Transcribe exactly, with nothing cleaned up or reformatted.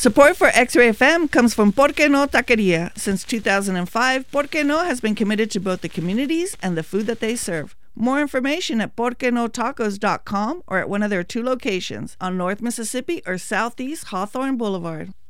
Support for X-Ray F M comes from Porque No Taqueria. Since two thousand five, Porque No has been committed to both the communities and the food that they serve. More information at porque no tacos dot com or at one of their two locations on North Mississippi or Southeast Hawthorne Boulevard.